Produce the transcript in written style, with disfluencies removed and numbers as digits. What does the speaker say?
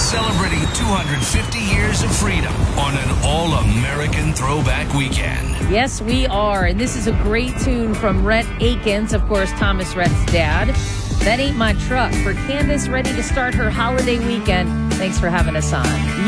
celebrating 250 years of freedom on an all-American throwback weekend. Yes, we are. And this is a great tune from Rhett Akins, of course, Thomas Rhett's dad. That Ain't My Truck for Candace, ready to start her holiday weekend. Thanks for having us on.